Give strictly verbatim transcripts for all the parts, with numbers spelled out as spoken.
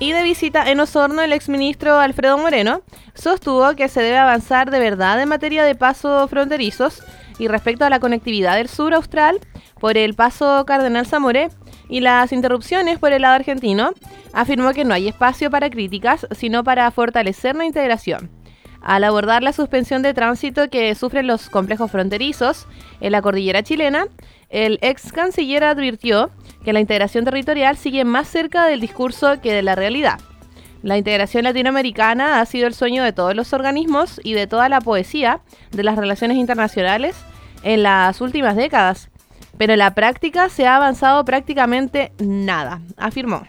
Y de visita en Osorno, el exministro Alfredo Moreno sostuvo que se debe avanzar de verdad en materia de pasos fronterizos y respecto a la conectividad del sur austral por el paso Cardenal Zamoré y las interrupciones por el lado argentino, afirmó que no hay espacio para críticas, sino para fortalecer la integración. Al abordar la suspensión de tránsito que sufren los complejos fronterizos en la cordillera chilena, el ex canciller advirtió que la integración territorial sigue más cerca del discurso que de la realidad. La integración latinoamericana ha sido el sueño de todos los organismos y de toda la poesía de las relaciones internacionales en las últimas décadas, pero en la práctica se ha avanzado prácticamente nada, afirmó.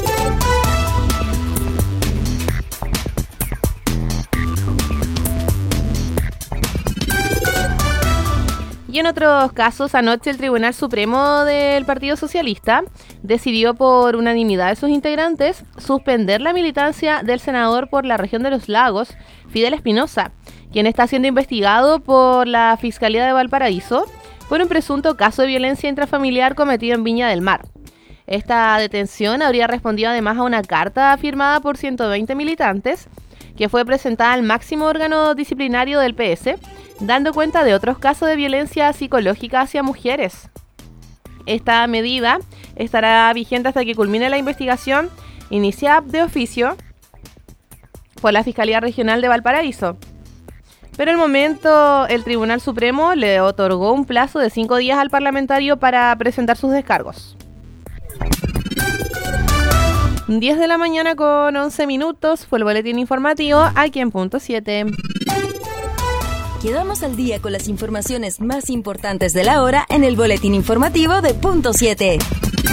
Y en otros casos, anoche el Tribunal Supremo del Partido Socialista decidió por unanimidad de sus integrantes suspender la militancia del senador por la región de los Lagos, Fidel Espinosa, quien está siendo investigado por la Fiscalía de Valparaíso por un presunto caso de violencia intrafamiliar cometido en Viña del Mar. Esta detención habría respondido además a una carta firmada por ciento veinte militantes que fue presentada al máximo órgano disciplinario del P S, dando cuenta de otros casos de violencia psicológica hacia mujeres. Esta medida estará vigente hasta que culmine la investigación iniciada de oficio por la Fiscalía Regional de Valparaíso. Pero al momento el Tribunal Supremo le otorgó un plazo de cinco días al parlamentario para presentar sus descargos. diez de la mañana con once minutos fue el boletín informativo aquí en Punto siete. Quedamos al día con las informaciones más importantes de la hora en el boletín informativo de Punto siete.